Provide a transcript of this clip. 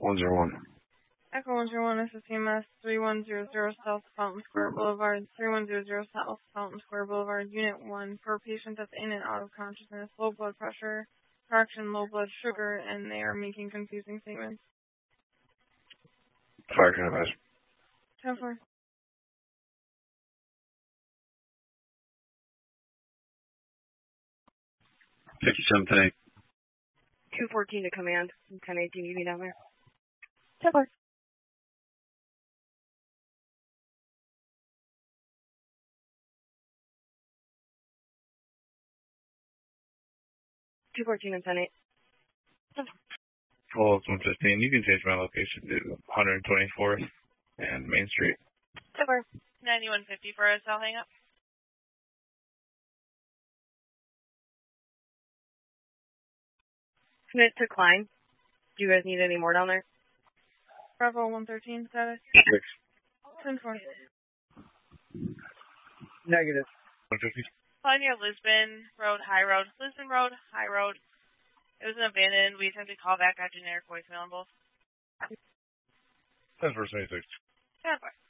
101. Echo 101, this is CMS 3100 South Fountain Square Boulevard, 3100 South Fountain Square Boulevard, Unit 1, for a patient that's in and out of consciousness, low blood pressure, correction, low blood sugar, and they are making confusing statements. Fire can advise. 10-4. 57 10-8. 214 to command. 10-8, do you need me down there? 10-4. $214 and 10-8. Well, it's 115. You can change my location to 124th and Main Street. 10-4. 9150 for a cell hang up. Commit to Klein. Do you guys need any more down there? Bravo 113 status. 6. 10-4. Negative. 150. On your Lisbon Road, High Road. Lisbon Road, High Road. It was an abandoned. We attempted to call back, got generic voicemail on both. 10-4 26. 10-4.